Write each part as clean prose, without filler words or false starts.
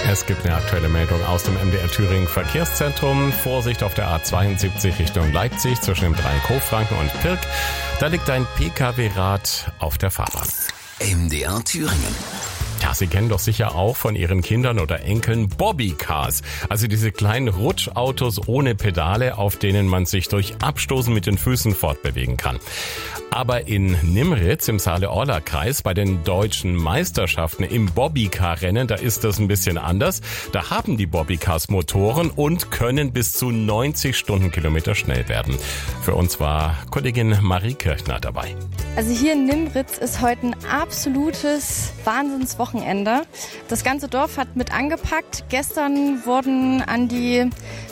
Es gibt eine aktuelle Meldung aus dem MDR Thüringen Verkehrszentrum. Vorsicht auf der A72 Richtung Leipzig zwischen dem Dreieck-Hofranken und Pirk. Da liegt ein Pkw-Rad auf der Fahrbahn. MDR Thüringen. Ja, Sie kennen doch sicher auch von Ihren Kindern oder Enkeln Bobbycars. Also diese kleinen Rutschautos ohne Pedale, auf denen man sich durch Abstoßen mit den Füßen fortbewegen kann. Aber in Nimritz im Saale-Orla-Kreis bei den deutschen Meisterschaften im Bobbycar-Rennen, da ist das ein bisschen anders. Da haben die Bobbycars Motoren und können bis zu 90 Stundenkilometer schnell werden. Für uns war Kollegin Marie Kirchner dabei. Also hier in Nimritz ist heute ein absolutes Wahnsinnswochenende. Das ganze Dorf hat mit angepackt. Gestern wurden an die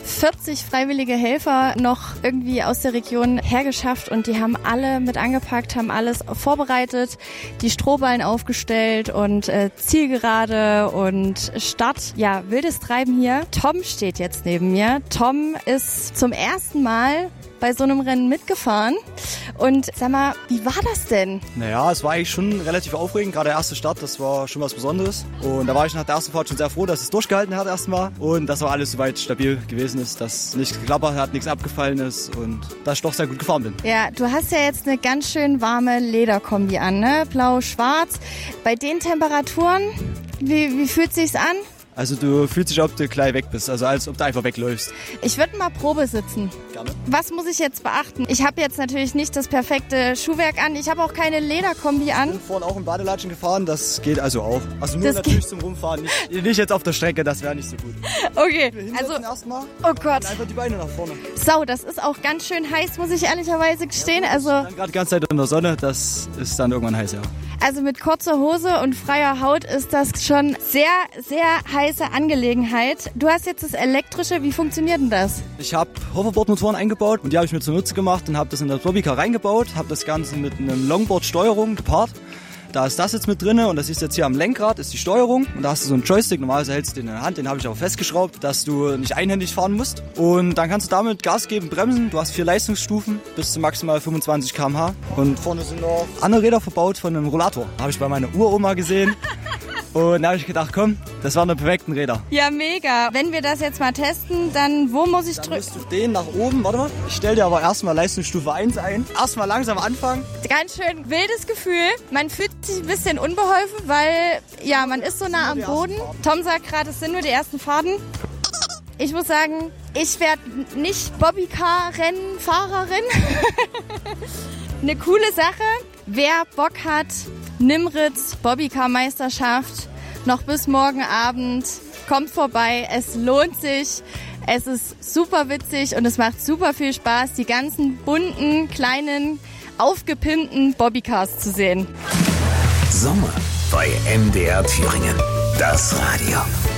40 freiwillige Helfer noch irgendwie aus der Region hergeschafft und die haben alle mit angepackt, haben alles vorbereitet, die Strohballen aufgestellt und Zielgerade und Start. Ja, wildes Treiben hier. Tom steht jetzt neben mir. Tom ist zum ersten Mal bei so einem Rennen mitgefahren. Und sag mal, wie war das denn? Naja, es war eigentlich schon relativ aufregend. Gerade der erste Start, das war schon was Besonderes. Und da war ich nach der ersten Fahrt schon sehr froh, dass es durchgehalten hat erstmal. Und dass auch alles soweit stabil gewesen ist, dass nichts geklappert hat, nichts abgefallen ist und dass ich doch sehr gut gefahren bin. Ja, du hast ja jetzt eine ganz schön warme Lederkombi an, ne? Blau-schwarz. Bei den Temperaturen, wie fühlt sich's an? Also du fühlst dich, ob du gleich weg bist, also als ob du einfach wegläufst. Ich würde mal Probe sitzen. Gerne. Was muss ich jetzt beachten? Ich habe jetzt natürlich nicht das perfekte Schuhwerk an. Ich habe auch keine Lederkombi an. Ich bin vorhin auch im Badelatschen gefahren, das geht also auch. Also nur das natürlich zum Rumfahren, nicht jetzt auf der Strecke, das wäre nicht so gut. Okay, also erstmal. Oh Gott. Einfach die Beine nach vorne. Sau, das ist auch ganz schön heiß, muss ich ehrlicherweise gestehen. Ja, also dann gerade die ganze Zeit in der Sonne, das ist dann irgendwann heiß, ja. Also mit kurzer Hose und freier Haut ist das schon sehr, sehr heiße Angelegenheit. Du hast jetzt das Elektrische, wie funktioniert denn das? Ich habe Hoverboard-Motoren eingebaut und die habe ich mir zunutze gemacht und habe das in das Bobbycar reingebaut, habe das Ganze mit einem Longboard-Steuerung gepaart. Da ist das jetzt mit drin und das ist jetzt hier am Lenkrad, ist die Steuerung. Und da hast du so einen Joystick, normalerweise hältst du den in der Hand, den habe ich aber festgeschraubt, dass du nicht einhändig fahren musst. Und dann kannst du damit Gas geben, bremsen. Du hast 4 Leistungsstufen bis zu maximal 25 km/h. Und vorne sind noch andere Räder verbaut von einem Rollator. Habe ich bei meiner Uroma gesehen. Und da habe ich gedacht, komm, das waren die perfekten Räder. Ja, mega. Wenn wir das jetzt mal testen, dann wo muss ich Dann drücken? musst du den nach oben, warte mal. Ich stelle dir aber erstmal Leistungsstufe 1 ein. Erstmal langsam anfangen. Ganz schön wildes Gefühl. Man fühlt sich ein bisschen unbeholfen, weil ja, man ist so nah am Boden. Tom sagt gerade, es sind nur die ersten Fahrten. Ich muss sagen, ich werde nicht Bobbycar-Rennfahrerin. Eine coole Sache. Wer Bock hat, Nimritz Bobbycar-Meisterschaft, noch bis morgen Abend, kommt vorbei. Es lohnt sich. Es ist super witzig und es macht super viel Spaß, die ganzen bunten, kleinen, aufgepimpten Bobbycars zu sehen. Sommer bei MDR Thüringen. Das Radio.